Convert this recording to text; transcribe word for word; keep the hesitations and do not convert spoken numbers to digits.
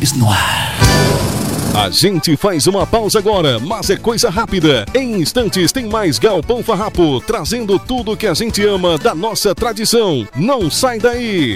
no ar. A gente faz uma pausa agora, mas é coisa rápida. Em instantes tem mais Galpão Farrapo, trazendo tudo que a gente ama da nossa tradição. Não sai daí!